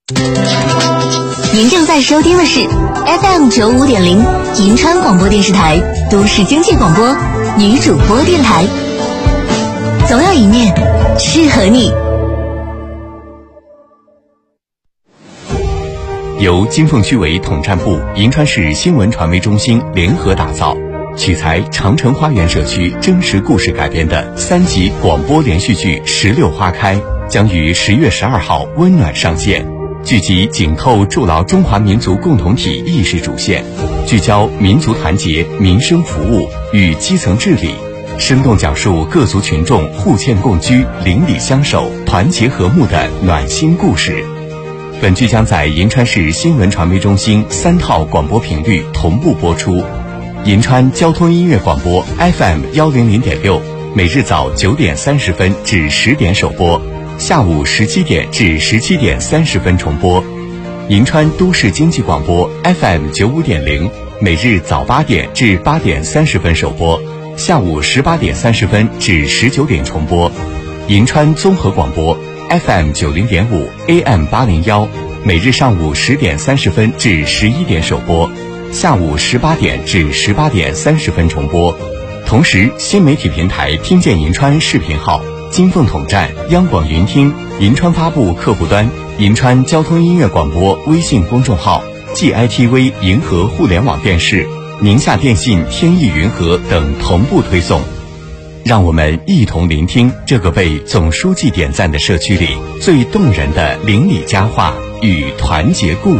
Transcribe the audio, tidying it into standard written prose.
您正在收听的是 FM95.0 银川广播电视台都市经济广播女主播电台，总有一面适合你。 由金凤区委统战部、银川市新闻传媒中心联合打造，取材长城花园社区真实故事改编的3集广播连续剧《石榴花开》将于10月12号温暖上线。剧集紧扣筑牢中华民族共同体意识主线，聚焦民族团结、民生服务与基层治理，生动讲述各族群众互鉴共居、邻里相守、团结和睦的暖心故事。本剧将在银川市新闻传媒中心3套广播频率同步播出。银川交通音乐广播 FM100.6，每日早9点30分至10点首播，下午17点至17点30分重播。银川都市经济广播 FM95.0，每日早8点至8点30分首播，下午18点30分至19点重播。银川综合广播 FM90.5 AM801，每日上午10点30分至11点首播，下午18点至18点30分重播。同时，新媒体平台听见银川视频号、金凤统战、央广云听、银川发布客户端、银川交通音乐广播微信公众号、GITV 银河互联网电视、宁夏电信天翼云和等同步推送。让我们一同聆听这个被总书记点赞的社区里最动人的邻里佳话与团结故事。